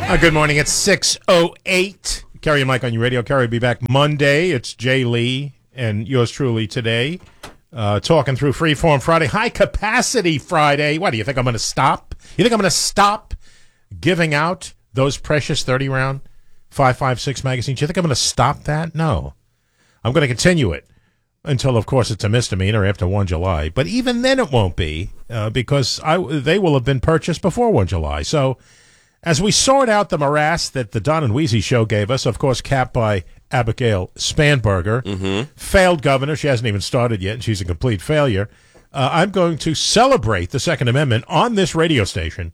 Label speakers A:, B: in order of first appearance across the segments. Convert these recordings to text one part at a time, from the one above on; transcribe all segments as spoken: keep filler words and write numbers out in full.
A: Uh, good morning. It's six oh eight. Kerry and Mike on your radio. Kerry will be back Monday. It's Jay Lee and yours truly today. Uh, talking through Freeform Friday. High Capacity Friday. What, do you think I'm going to stop? You think I'm going to stop giving out those precious thirty-round five five six magazines? You think I'm going to stop that? No. I'm going to continue it until, of course, it's a misdemeanor after First of July. But even then it won't be uh, because I, they will have been purchased before First of July. So as we sort out the morass that the Don and Weezy show gave us, of course, capped by Abigail Spanberger,
B: mm-hmm.
A: failed governor. She hasn't even started yet, and she's a complete failure. Uh, I'm going to celebrate the Second Amendment on this radio station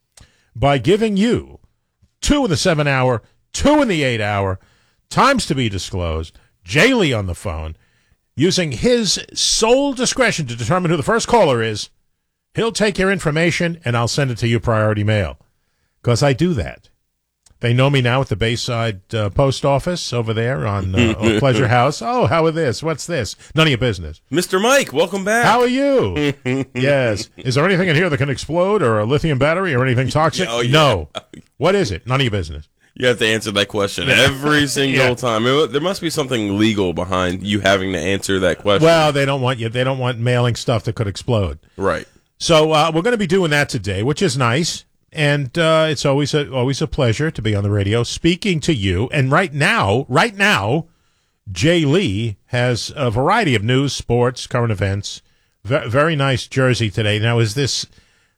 A: by giving you two in the seven hour, two in the eight hour, times to be disclosed, Jay Lee on the phone, using his sole discretion to determine who the first caller is. He'll take your information, and I'll send it to you priority mail. Because I do that. They know me now at the Bayside uh, Post Office over there on uh, Pleasure House. Oh, how are this? What's this? None of your business.
B: Mister Mike, welcome back.
A: How are you? Yes. Is there anything in here that can explode or a lithium battery or anything toxic?
B: Oh, yeah.
A: No. What is it? None of your business.
B: You have to answer that question every single yeah. time. It, there must be something legal behind you having to answer that question.
A: Well, they don't want you. They don't want mailing stuff that could explode.
B: Right.
A: So uh, we're going to be doing that today, which is nice. And uh, it's always a, always a pleasure to be on the radio speaking to you. And right now, right now, Jay Lee has a variety of news, sports, current events. V- very nice jersey today. Now, is this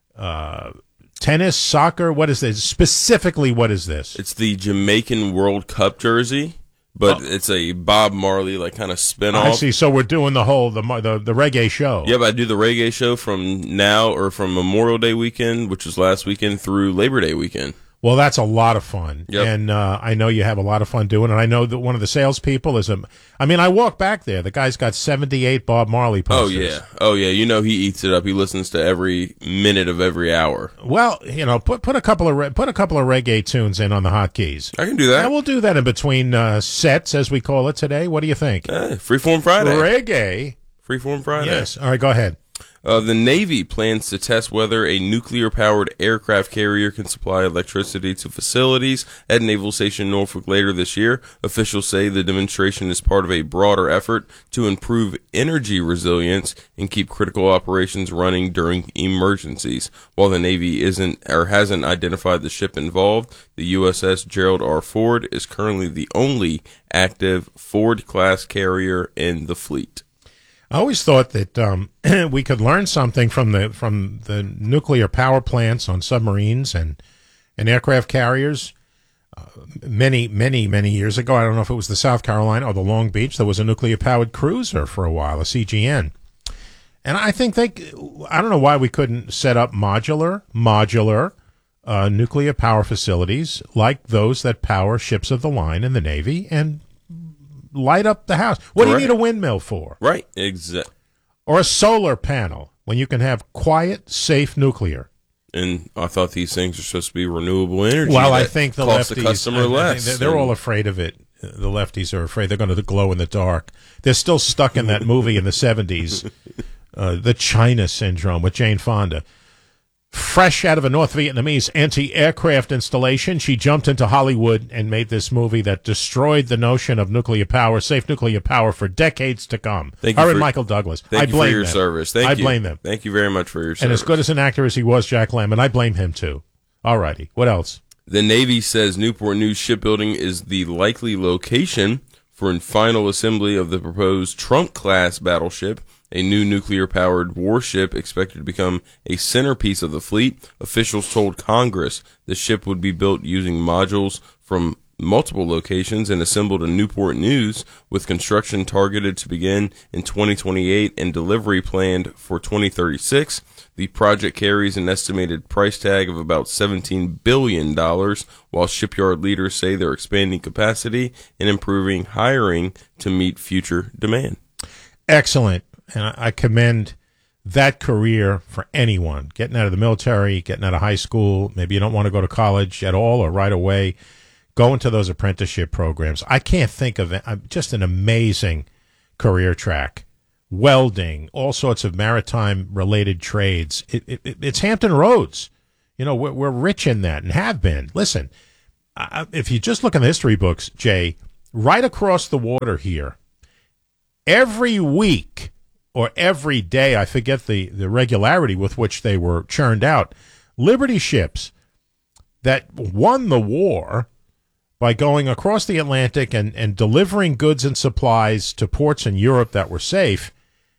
A: uh, tennis, soccer? What is this? Specifically, what is this?
B: It's the Jamaican World Cup jersey, but
A: oh.
B: it's a Bob Marley like kind of spin-off.
A: I see. So we're doing the whole the the, the reggae show.
B: Yep, I do the reggae show from now or from Memorial Day weekend, which was last weekend, through Labor Day weekend.
A: Well, that's a lot of fun,
B: yep.
A: and uh, I know you have a lot of fun doing it. I know that one of the salespeople is a. I mean, I walk back there. The guy's got seventy-eight Bob Marley posters.
B: Oh yeah, oh yeah. You know he eats it up. He listens to every minute of every hour.
A: Well, you know, put put a couple of re- put a couple of reggae tunes in on the hotkeys.
B: I can do that.
A: And we'll do that in between uh, sets, as we call it today. What do you think?
B: Uh, Freeform Friday.
A: Reggae.
B: Freeform Friday.
A: Yes. All right. Go ahead.
B: Uh, the Navy plans to test whether a nuclear-powered aircraft carrier can supply electricity to facilities at Naval Station Norfolk later this year. Officials say the demonstration is part of a broader effort to improve energy resilience and keep critical operations running during emergencies. While the Navy isn't or hasn't identified the ship involved, the U S S Gerald R. Ford is currently the only active Ford-class carrier in the fleet.
A: I always thought that um, we could learn something from the from the nuclear power plants on submarines and, and aircraft carriers. Uh, many, many, many years ago, I don't know if it was the South Carolina or the Long Beach, there was a nuclear-powered cruiser for a while, a C G N. And I think they, I don't know why we couldn't set up modular, modular uh, nuclear power facilities like those that power ships of the line in the Navy and light up the house. What do you need a windmill for?
B: Right, exactly.
A: Or a solar panel when you can have quiet, safe nuclear.
B: And I thought these things are supposed to be renewable energy.
A: Well, I think the
B: costs
A: lefties,
B: the customer
A: I,
B: less.
A: I they're, they're all afraid of it. The lefties are afraid they're going to glow in the dark. They're still stuck in that movie in the seventies, uh, The China Syndrome with Jane Fonda. Fresh out of a North Vietnamese anti-aircraft installation, she jumped into Hollywood and made this movie that destroyed the notion of nuclear power, safe nuclear power, for decades to come.
B: Thank
A: Her
B: you
A: and
B: for,
A: Michael Douglas.
B: Thank
A: I
B: you
A: blame
B: for your
A: them.
B: service. Thank
A: I
B: you.
A: blame them.
B: Thank you very much for your service.
A: And as good as an actor as he was, Jack Lemmon, I blame him too. All righty. What else?
B: The Navy says Newport News Shipbuilding is the likely location for final assembly of the proposed Trump-class battleship, a new nuclear-powered warship expected to become a centerpiece of the fleet. Officials told Congress the ship would be built using modules from multiple locations and assembled in Newport News, with construction targeted to begin in twenty twenty-eight and delivery planned for twenty thirty-six. The project carries an estimated price tag of about seventeen billion dollars, while shipyard leaders say they're expanding capacity and improving hiring to meet future demand.
A: Excellent. And I commend that career for anyone getting out of the military, getting out of high school. Maybe you don't want to go to college at all or right away. Go into those apprenticeship programs. I can't think of it. Just an amazing career track. Welding, all sorts of maritime related trades. It, it, it's Hampton Roads. You know, we're, we're rich in that and have been. Listen, uh, if you just look in the history books, Jay, right across the water here, every week or every day, I forget the, the regularity with which they were churned out, Liberty ships that won the war by going across the Atlantic and, and delivering goods and supplies to ports in Europe that were safe.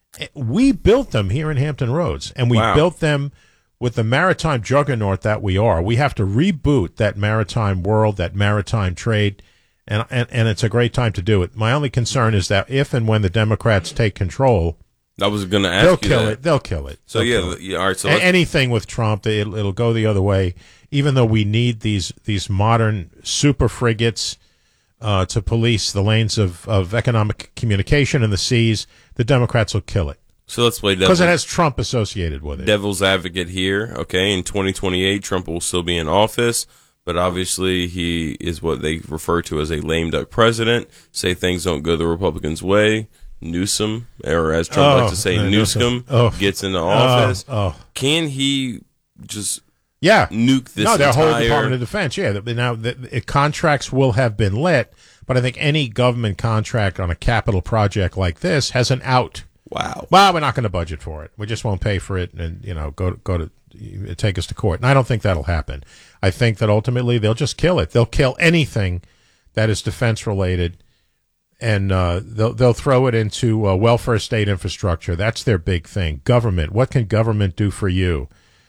A: We built them here in Hampton Roads, and we
B: Wow.
A: built them with the maritime juggernaut that we are. We have to reboot that maritime world, that maritime trade, and, and, and it's a great time to do it. My only concern is that if and when the Democrats take control,
B: I was going to ask
A: they'll
B: you
A: kill
B: that.
A: it. They'll kill it.
B: So
A: They'll
B: yeah,
A: kill it.
B: yeah, all right. So
A: A-
B: let's-
A: anything with Trump, it'll, it'll go the other way. Even though we need these these modern super frigates uh, to police the lanes of, of economic communication in the seas, the Democrats will kill it
B: so let's play
A: because it
B: devil,
A: has Trump associated with it.
B: devil's advocate here. Okay, in twenty twenty-eight, Trump will still be in office, but obviously he is what they refer to as a lame duck president. Say things don't go the Republicans' way. Newsom, or as Trump
A: Oh,
B: likes to say,
A: no,
B: Newsom,
A: Newsom. Oh.
B: gets into office.
A: Oh, oh.
B: Can he just
A: Yeah.
B: nuke this
A: no, their whole
B: entire...
A: Department of Defense. Yeah. the- Now, the, the contracts will have been let, but I think any government contract on a capital project like this has an out.
B: Wow.
A: Well, we're not going to budget for it. We just won't pay for it, and you know, go to, go to take us to court. And I don't think that'll happen. I think that ultimately they'll just kill it. They'll kill anything that is defense related, and uh, they'll they'll throw it into uh, welfare state infrastructure. That's their big thing. Government. What can government do for you?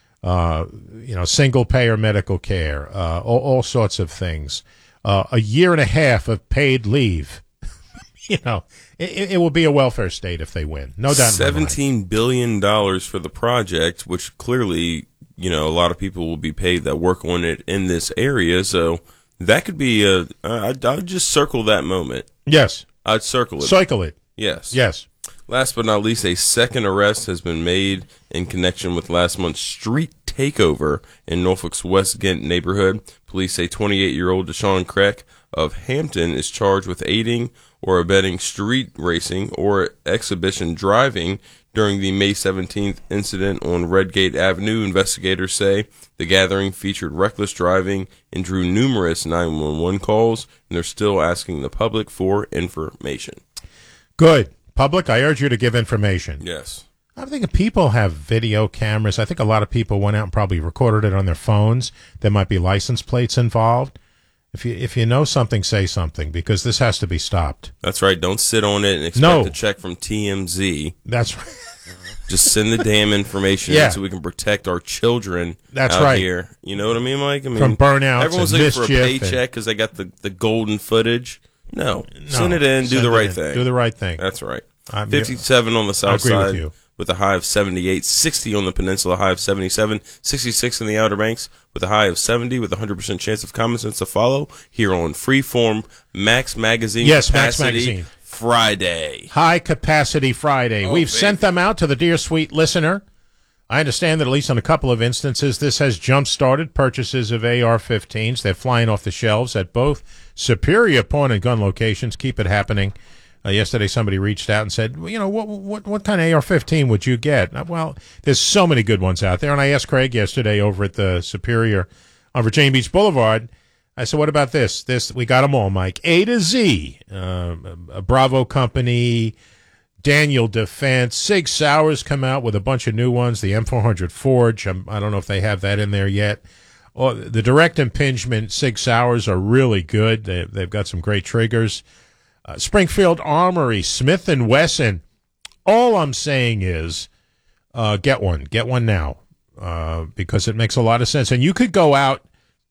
A: Uh, you know, single payer medical care, uh, all, all sorts of things. Uh, a year and a half of paid leave. You know, it, it will be a welfare state if they win. No doubt in my mind.
B: seventeen billion dollars for the project, which clearly, you know, a lot of people will be paid that work on it in this area. So that could be a, I'd, I'd just circle that moment.
A: Yes.
B: I'd circle it.
A: Cycle it.
B: Yes.
A: Yes.
B: Last but not least, a second arrest has been made in connection with last month's street takeover in Norfolk's West Ghent neighborhood. Police say twenty-eight-year-old Deshaun Crack of Hampton is charged with aiding or abetting street racing or exhibition driving during the May seventeenth incident on Redgate Avenue. Investigators say the gathering featured reckless driving and drew numerous nine one one calls, and they're still asking the public for information.
A: Good. Public, I urge you to give information.
B: Yes.
A: I'm thinking people have video cameras. I think a lot of people went out and probably recorded it on their phones. There might be license plates involved. If you if you know something, say something, because this has to be stopped.
B: That's right. Don't sit on it and expect
A: No.
B: a check from T M Z.
A: That's right.
B: Just send the damn information
A: Yeah.
B: so we can protect our children
A: That's
B: out
A: right.
B: here. You know what I mean, Mike? I mean,
A: From burnouts
B: everyone's
A: and
B: looking for a
A: mischief and-
B: paycheck because they got the, the golden footage. No.
A: No,
B: Send it in. Do
A: send
B: the
A: it
B: right
A: in.
B: thing.
A: Do the right thing.
B: That's right.
A: I'm-
B: fifty-seven on the south
A: agree with
B: side
A: you.
B: with a high of seventy-eight, sixty on the peninsula, high of seventy-seven, sixty-six in the Outer Banks with a high of seventy with a one hundred percent chance of common sense to follow here on Freeform Max Magazine.
A: Yes, Max
B: Capacity
A: Magazine.
B: Friday.
A: High Capacity Friday.
B: Oh,
A: We've
B: baby.
A: sent them out to the dear sweet listener. I understand that at least on a couple of instances, this has jump-started purchases of A R fifteens. They're flying off the shelves at both Superior Pawn and Gun locations. Keep it happening. Uh, yesterday, somebody reached out and said, well, you know, what what what kind of A R fifteen would you get? Uh, Well, there's so many good ones out there. And I asked Craig yesterday over at the Superior on Virginia Beach Boulevard, I said, what about this? This we got them all, Mike. A to Z, uh, a Bravo Company, Daniel Defense, Sig Sauer's come out with a bunch of new ones. The M four hundred Forge, I'm, I don't know if they have that in there yet. Oh, the direct impingement Sig Sauers are really good. They, they've got some great triggers. Uh, Springfield Armory, Smith and Wesson. All I'm saying is, uh, get one, get one now, uh, because it makes a lot of sense. And you could go out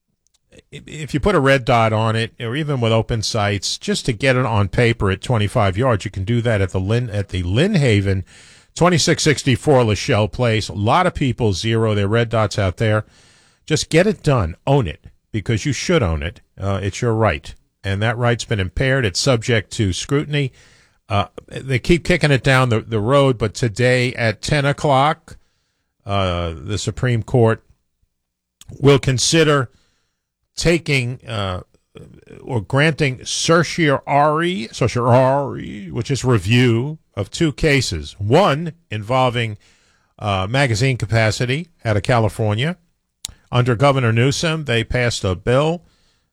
A: if you put a red dot on it, or even with open sights, just to get it on paper at twenty-five yards. You can do that at the Lynn at the Lynn Haven, twenty-six sixty-four Lachelle Place. A lot of people zero their red dots out there. Just get it done. Own it, because you should own it. Uh, it's your right. And that right's been impaired. It's subject to scrutiny. Uh, they keep kicking it down the, the road, but today at ten o'clock, uh, the Supreme Court will consider taking uh, or granting certiorari, certiorari, which is review of two cases. One involving uh, magazine capacity out of California. Under Governor Newsom, they passed a bill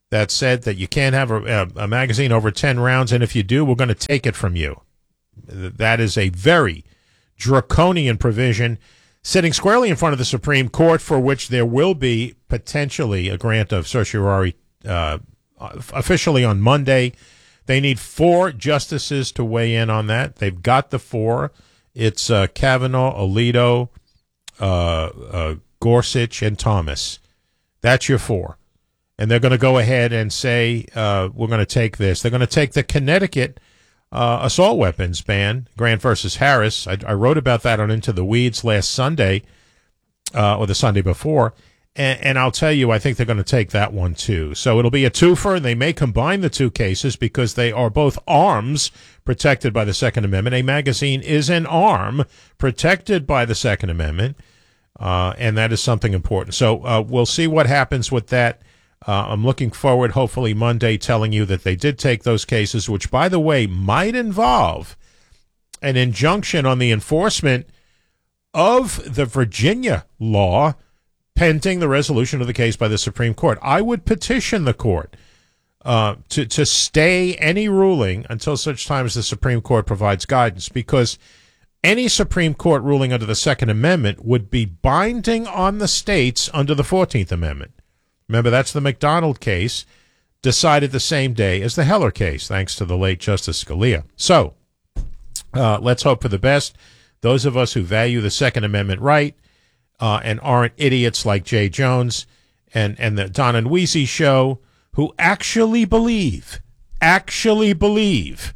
A: that said that you can't have a, a, a magazine over ten rounds, and if you do, we're going to take it from you. That is a very draconian provision sitting squarely in front of the Supreme Court, for which there will be potentially a grant of certiorari uh, officially on Monday. They need four justices to weigh in on that. They've got the four. It's uh, Kavanaugh, Alito, uh, uh, Gorsuch, and Thomas. That's your four. And they're going to go ahead and say, uh, we're going to take this. They're going to take the Connecticut uh, assault weapons ban, Grant versus Harris. I, I wrote about that on Into the Weeds last Sunday, uh, or the Sunday before. And, and I'll tell you, I think they're going to take that one, too. So it'll be a twofer, and they may combine the two cases because they are both arms protected by the Second Amendment. A magazine is an arm protected by the Second Amendment, uh, and that is something important. So uh, we'll see what happens with that. Uh, I'm looking forward, hopefully Monday, telling you that they did take those cases, which, by the way, might involve an injunction on the enforcement of the Virginia law pending the resolution of the case by the Supreme Court. I would petition the court uh, to, to stay any ruling until such time as the Supreme Court provides guidance, because any Supreme Court ruling under the Second Amendment would be binding on the states under the fourteenth Amendment. Remember, that's the McDonald case, decided the same day as the Heller case, thanks to the late Justice Scalia. So uh, let's hope for the best. Those of us who value the Second Amendment right uh, and aren't idiots like Jay Jones and, and the Don and Weezy show, who actually believe, actually believe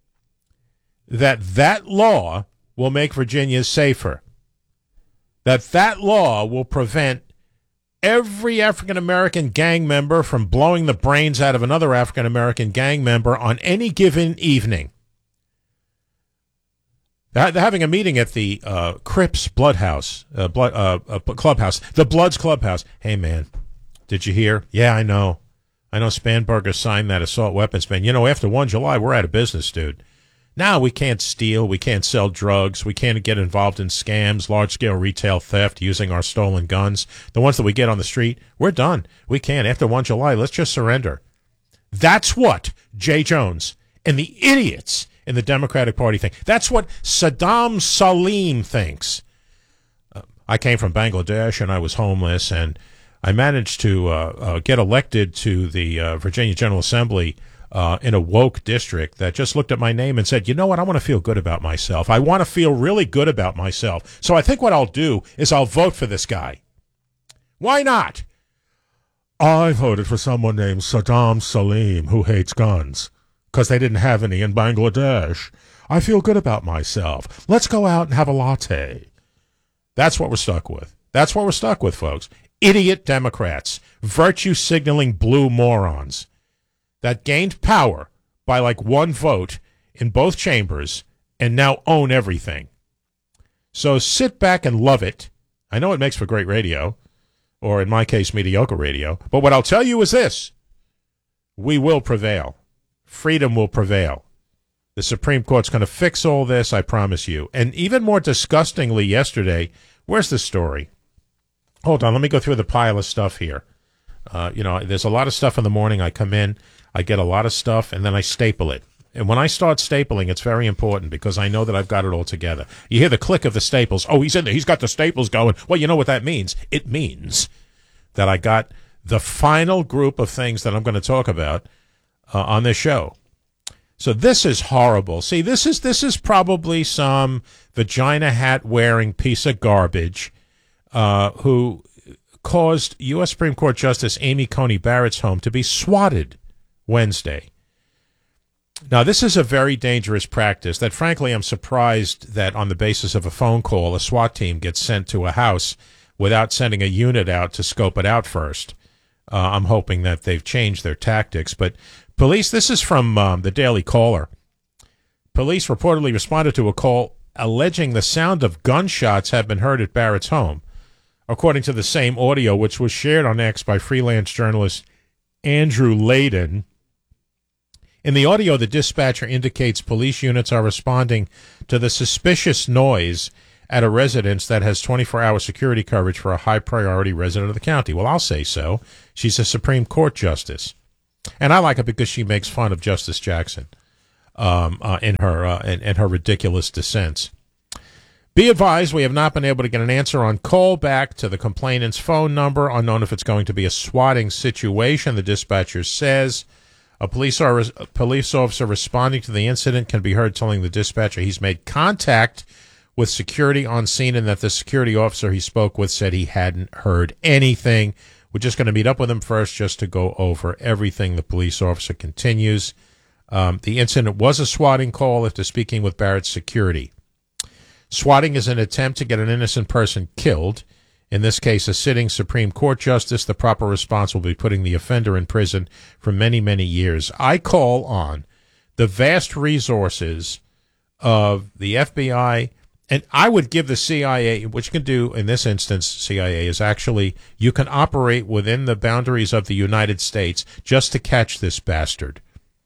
A: that that law will make Virginia safer, that that law will prevent every African-American gang member from blowing the brains out of another African-American gang member on any given evening. They're having a meeting at the uh, Crips Bloodhouse, uh, blood, uh, uh, Clubhouse, the Bloods Clubhouse. Hey, man, did you hear? Yeah, I know. I know Spanberger signed that assault weapons ban. You know, after the first of July, we're out of business, dude. Now we can't steal, we can't sell drugs, we can't get involved in scams, large-scale retail theft using our stolen guns. The ones that we get on the street, we're done. We can't. After the first of July, let's just surrender. That's what Jay Jones and the idiots in the Democratic Party think. That's what Saddam Salim thinks. Uh, I came from Bangladesh, and I was homeless, and I managed to uh, uh, get elected to the uh, Virginia General Assembly Uh, in a woke district that just looked at my name and said, you know what, I want to feel good about myself. I want to feel really good about myself. So I think what I'll do is I'll vote for this guy. Why not? I voted for someone named Saddam Salim who hates guns because they didn't have any in Bangladesh. I feel good about myself. Let's go out and have a latte. That's what we're stuck with. That's what we're stuck with, folks. Idiot Democrats, virtue-signaling blue morons that gained power by like one vote in both chambers and now own everything. So sit back and love it. I know it makes for great radio, or in my case, mediocre radio. But what I'll tell you is this. We will prevail. Freedom will prevail. The Supreme Court's going to fix all this, I promise you. And even more disgustingly yesterday, where's the story? Hold on, let me go through the pile of stuff here. Uh, you know, there's a lot of stuff in the morning. I come in, I get a lot of stuff, and then I staple it. And when I start stapling, it's very important because I know that I've got it all together. You hear the click of the staples. Oh, he's in there. He's got the staples going. Well, you know what that means? It means that I got the final group of things that I'm going to talk about uh, on this show. So this is horrible. See, this is this is probably some vagina hat wearing piece of garbage uh, who caused U S Supreme Court Justice Amy Coney Barrett's home to be swatted Wednesday. Now, this is a very dangerous practice that, frankly, I'm surprised that on the basis of a phone call, a SWAT team gets sent to a house without sending a unit out to scope it out first. Uh, I'm hoping that they've changed their tactics. But police, this is from um, the Daily Caller. Police reportedly responded to a call alleging the sound of gunshots had been heard at Barrett's home, according to the same audio, which was shared on X by freelance journalist Andrew Layden. In the audio, the dispatcher indicates police units are responding to the suspicious noise at a residence that has twenty-four hour security coverage for a high-priority resident of the county. Well, I'll say so. She's a Supreme Court justice. And I like it because she makes fun of Justice Jackson um, uh, in her uh, in, in her ridiculous dissents. Be advised, we have not been able to get an answer on call back to the complainant's phone number. Unknown if it's going to be a swatting situation, the dispatcher says. A police, or, a police officer responding to the incident can be heard telling the dispatcher he's made contact with security on scene and that the security officer he spoke with said he hadn't heard anything. We're just going to meet up with him first just to go over everything. The police officer continues. Um, the incident was a swatting call after speaking with Barrett's security. Swatting is an attempt to get an innocent person killed. In this case, a sitting Supreme Court justice. The proper response will be putting the offender in prison for many, many years. I call on the vast resources of the F B I, and I would give the C I A, what you can do in this instance, C I A, is actually you can operate within the boundaries of the United States just to catch this bastard.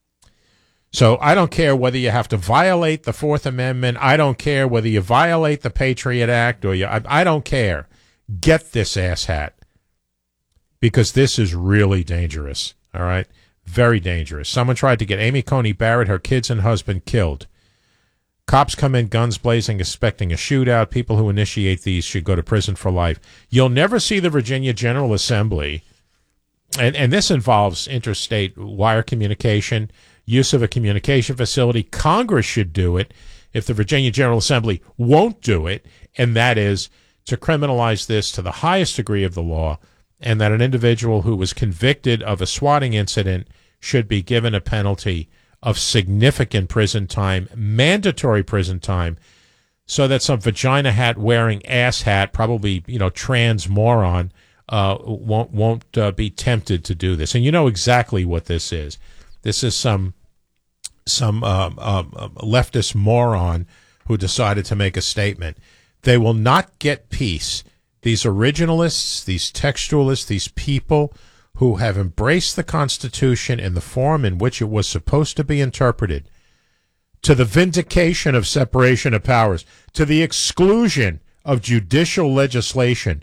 A: So I don't care whether you have to violate the Fourth Amendment. I don't care whether you violate the Patriot Act or you. I, I don't care. Get this asshat, because this is really dangerous. All right, very dangerous. Someone tried to get Amy Coney Barrett, her kids and husband killed. Cops come in guns blazing, expecting a shootout. People who initiate these should go to prison for life. You'll never see the Virginia General Assembly, and and this involves interstate wire communication. Use of a communication facility. Congress should do it if the Virginia General Assembly won't do it, and that is to criminalize this to the highest degree of the law, and that an individual who was convicted of a swatting incident should be given a penalty of significant prison time, mandatory prison time, so that some vagina hat wearing ass hat, probably, you know, trans moron, uh, won't won't uh, be tempted to do this. And you know exactly what this is. This is some some um, um, leftist moron who decided to make a statement. They will not get peace. These originalists, these textualists, these people who have embraced the Constitution in the form in which it was supposed to be interpreted, to the vindication of separation of powers, to the exclusion of judicial legislation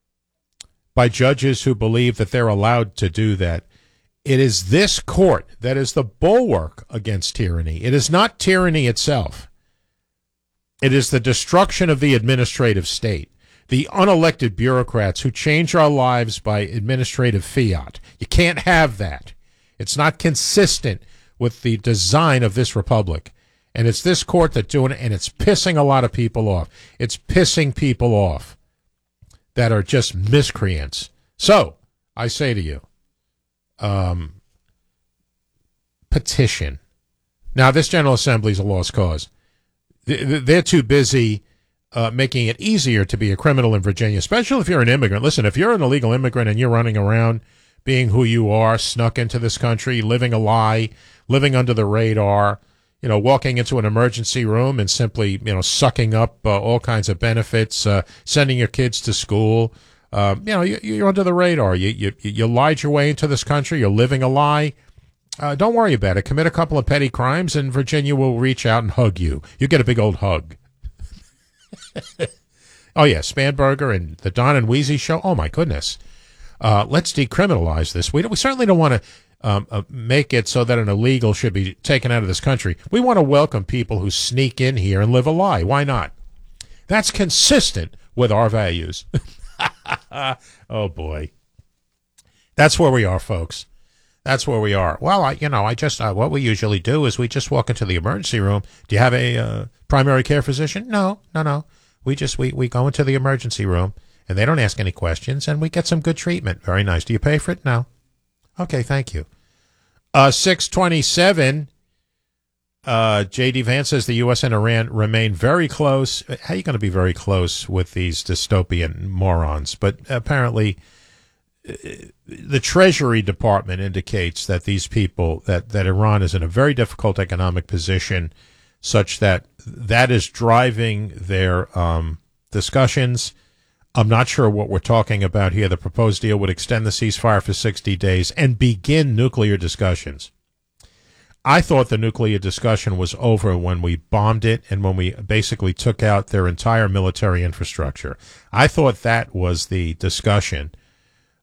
A: by judges who believe that they're allowed to do that. It is this court that is the bulwark against tyranny. It is not tyranny itself. It is the destruction of the administrative state, the unelected bureaucrats who change our lives by administrative fiat. You can't have that. It's not consistent with the design of this republic. And it's this court that's doing it, and it's pissing a lot of people off. It's pissing people off that are just miscreants. So, I say to you, um, petition. Now, this General Assembly is a lost cause. They're too busy uh, making it easier to be a criminal in Virginia, especially if you're an immigrant. Listen, if you're an illegal immigrant and you're running around being who you are, snuck into this country, living a lie, living under the radar, you know, walking into an emergency room and simply, you know, sucking up uh, all kinds of benefits, uh, sending your kids to school, uh, you know, you, you're under the radar. You, you, you lied your way into this country. You're living a lie. Uh, don't worry about it. Commit a couple of petty crimes, and Virginia will reach out and hug you. You get a big old hug. Oh, yeah, Spanberger and the Don and Weezy show. Oh, my goodness. Uh, let's decriminalize this. We, don't, we certainly don't want to um, uh, make it so that an illegal should be taken out of this country. We want to welcome people who sneak in here and live a lie. Why not? That's consistent with our values. Oh, boy. That's where we are, folks. That's where we are. Well, I, you know, I just, uh, what we usually do is we just walk into the emergency room. Do you have a uh, primary care physician? No, no, no. We just, we, we go into the emergency room, and they don't ask any questions, and we get some good treatment. Very nice. Do you pay for it? No. Okay, thank you. Uh, six twenty-seven, uh, J D. Vance says the U S and Iran remain very close. How are you going to be very close with these dystopian morons? But apparently the Treasury Department indicates that these people, that, that Iran is in a very difficult economic position, such that that is driving their um, discussions. I'm not sure what we're talking about here. The proposed deal would extend the ceasefire for sixty days and begin nuclear discussions. I thought the nuclear discussion was over when we bombed it and when we basically took out their entire military infrastructure. I thought that was the discussion.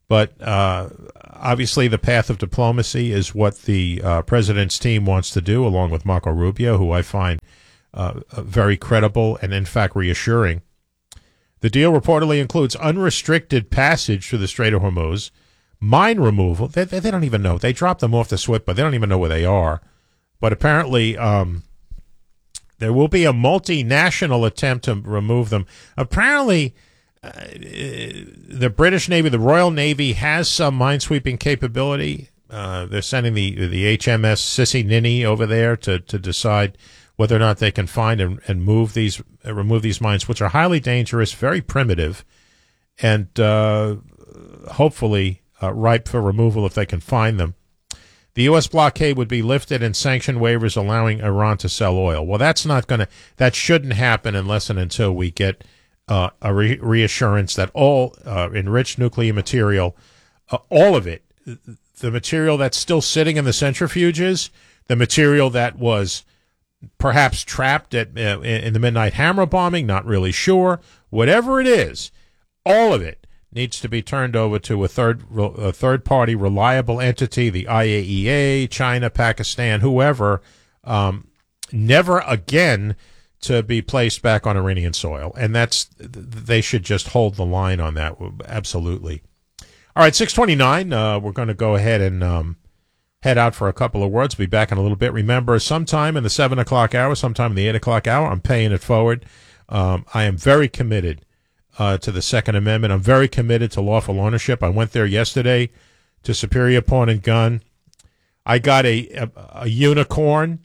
A: But uh, obviously the path of diplomacy is what the uh, president's team wants to do, along with Marco Rubio, who I find uh, very credible and, in fact, reassuring. The deal reportedly includes unrestricted passage through the Strait of Hormuz, mine removal. They, they, they don't even know. They dropped them off the SWIFT, but they don't even know where they are. But apparently um, there will be a multinational attempt to remove them. Apparently uh, the British Navy, the Royal Navy, has some minesweeping capability. Uh, they're sending the the H M S Sissi Ninny over there to, to decide whether or not they can find and, and move these, uh, remove these mines, which are highly dangerous, very primitive, and uh, hopefully uh, ripe for removal if they can find them. The U S blockade would be lifted and sanction waivers allowing Iran to sell oil. Well, that's not going to, that shouldn't happen unless and until we get uh, a re- reassurance that all uh, enriched nuclear material, uh, all of it, the material that's still sitting in the centrifuges, the material that was perhaps trapped at uh, in the Midnight Hammer bombing, not really sure, whatever it is, all of it needs to be turned over to a third a third party reliable entity, the I A E A, China, Pakistan, whoever, um, never again to be placed back on Iranian soil. And that's, they should just hold the line on that. Absolutely. All right, six twenty-nine, uh, we're going to go ahead and um, head out for a couple of words. Be back in a little bit. Remember, sometime in the seven o'clock hour, sometime in the eight o'clock hour, I'm paying it forward. Um, I am very committed Uh, to the Second Amendment. I'm very committed to lawful ownership. I went there yesterday to Superior Pawn and Gun. I got a a, a unicorn.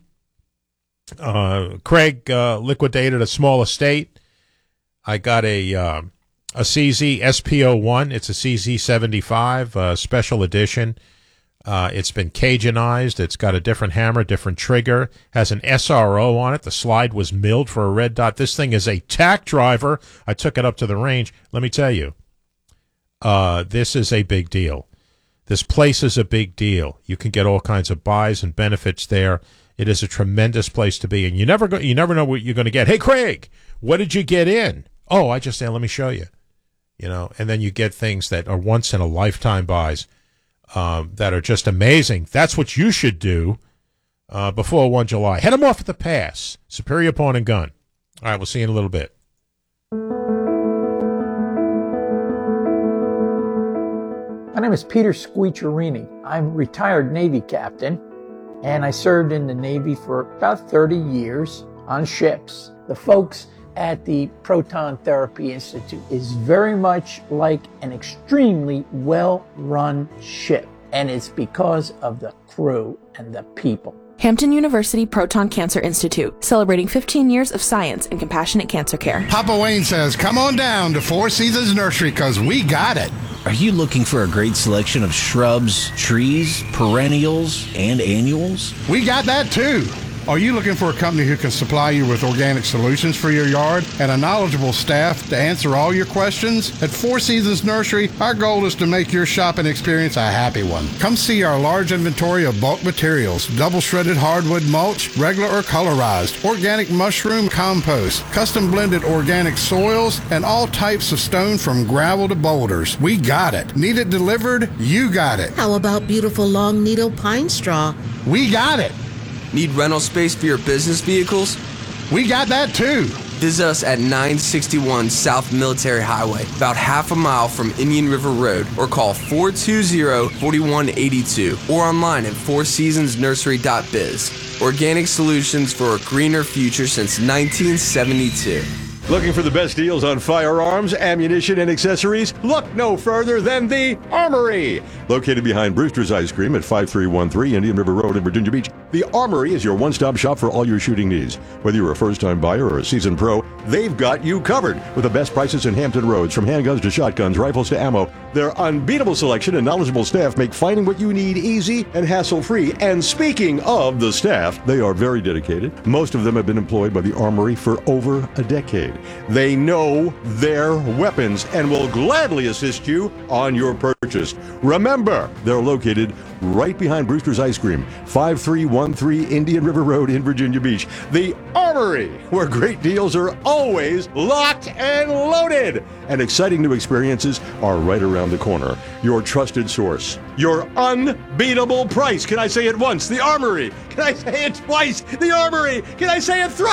A: Uh, Craig uh, liquidated a small estate. I got a uh, a C Z S P zero one. It's a C Z seventy-five uh, special edition. Uh, it's been Cajunized. It's got a different hammer, different trigger, has an S R O on it. The slide was milled for a red dot. This thing is a tack driver. I took it up to the range. Let me tell you, uh, this is a big deal. This place is a big deal. You can get all kinds of buys and benefits there. It is a tremendous place to be, and you never go, you never know what you're going to get. Hey, Craig, what did you get in? Oh, I just said, let me show you. You know, and then you get things that are once in a lifetime buys. Um, that are just amazing. That's what you should do uh, before First of July. Head them off at the pass. Superior Pawn and Gun. All right, we'll see you in a little bit.
C: My name is Peter Squeacherini. I'm a retired Navy captain, and I served in the Navy for about thirty years on ships. The folks at the Proton Therapy Institute is very much like an extremely well-run ship, and it's because of the crew and the people.
D: Hampton University Proton Cancer Institute, celebrating fifteen years of science and compassionate cancer care.
E: Papa Wayne says, come on down to Four Seasons Nursery, because we got it.
F: Are you looking for a great selection of shrubs, trees, perennials, and annuals?
E: We got that too. Are you looking for a company who can supply you with organic solutions for your yard and a knowledgeable staff to answer all your questions? At Four Seasons Nursery, our goal is to make your shopping experience a happy one. Come see our large inventory of bulk materials, double shredded hardwood mulch, regular or colorized, organic mushroom compost, custom blended organic soils, and all types of stone from gravel to boulders. We got it. Need it delivered? You got it.
G: How about beautiful long needle pine straw?
E: We got it.
H: Need rental space for your business vehicles?
E: We got that too.
H: Visit us at nine sixty-one South Military Highway, about half a mile from Indian River Road, or call four two zero, four one eight two, or online at four seasons nursery dot biz. Organic solutions for a greener future since nineteen seventy-two.
I: Looking for the best deals on firearms, ammunition, and accessories? Look no further than the Armory. Located behind Brewster's Ice Cream at five three one three Indian River Road in Virginia Beach, the Armory is your one-stop shop for all your shooting needs. Whether you're a first-time buyer or a seasoned pro, they've got you covered with the best prices in Hampton Roads, from handguns to shotguns, rifles to ammo. Their unbeatable selection and knowledgeable staff make finding what you need easy and hassle-free. And speaking of the staff, they are very dedicated. Most of them have been employed by the Armory for over a decade. They know their weapons and will gladly assist you on your purchase. Remember, they're located right behind Brewster's Ice Cream, five three one three Indian River Road in Virginia Beach. The Armory, where great deals are always locked and loaded. And exciting new experiences are right around the corner. Your trusted source. Your unbeatable price. Can I say it once? The Armory. Can I say it twice? The Armory. Can I say it thrice?